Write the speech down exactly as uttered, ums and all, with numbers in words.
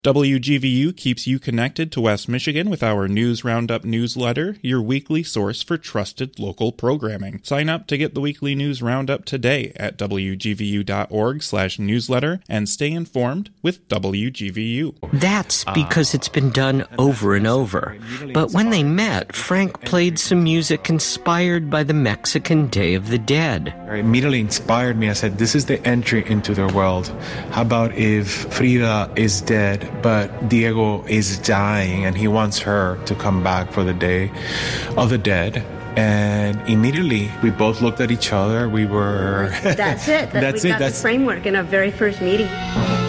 W G V U keeps you connected to West Michigan with our News Roundup newsletter, your weekly source for trusted local programming. Sign up to get the weekly News Roundup today at w g v u dot org slash newsletter and stay informed with W G V U. That's because it's been done over and over. But when they met, Frank played some music inspired by the Mexican Day of the Dead. It immediately inspired me. I said, this is the entry into their world. How about if Frida is dead, but Diego is dying and he wants her to come back for the Day of the Dead? And immediately we both looked at each other. We were... That's it. That, That's we it. got That's the framework in our very first meeting.